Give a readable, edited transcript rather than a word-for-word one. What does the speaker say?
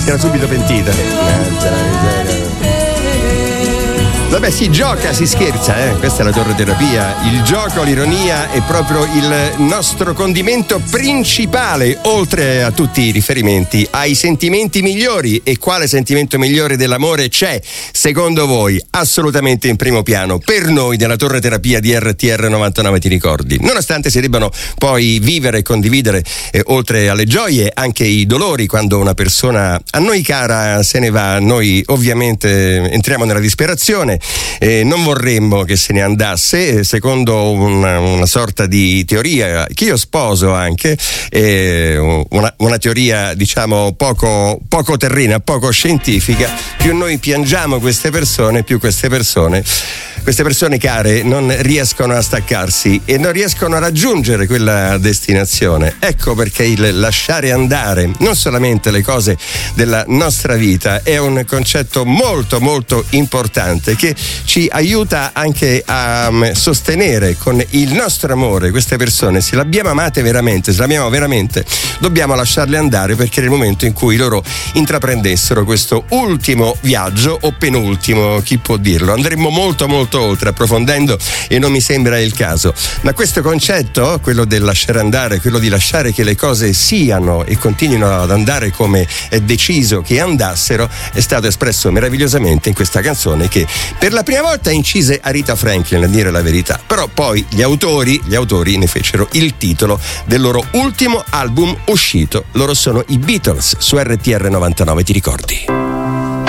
era subito pentita. Vabbè, si gioca, si scherza, questa è la torre terapia. Il gioco, l'ironia è proprio il nostro condimento principale, oltre a tutti i riferimenti ai sentimenti migliori. E quale sentimento migliore dell'amore c'è, secondo voi? Assolutamente in primo piano, per noi della torre terapia di RTR 99, ti ricordi? Nonostante si debbano poi vivere e condividere, oltre alle gioie, anche i dolori quando una persona a noi cara se ne va. Noi ovviamente entriamo nella disperazione. Non vorremmo che se ne andasse, secondo una sorta di teoria che io sposo anche, una teoria diciamo poco terrena, poco scientifica. Più noi piangiamo queste persone, più queste persone care non riescono a staccarsi e non riescono a raggiungere quella destinazione. Ecco perché il lasciare andare non solamente le cose della nostra vita è un concetto molto molto importante che ci aiuta anche a sostenere con il nostro amore queste persone. Se le abbiamo amate veramente, se le amiamo veramente, dobbiamo lasciarle andare, perché nel momento in cui loro intraprendessero questo ultimo viaggio, o penultimo, chi può dirlo, andremmo molto molto oltre, approfondendo, e non mi sembra il caso. Ma questo concetto, quello del lasciare andare, quello di lasciare che le cose siano e continuino ad andare come è deciso che andassero, è stato espresso meravigliosamente in questa canzone che per la prima volta incise Aretha Franklin, a dire la verità. Però poi gli autori ne fecero il titolo del loro ultimo album uscito. Loro sono i Beatles, su RTR 99, ti ricordi?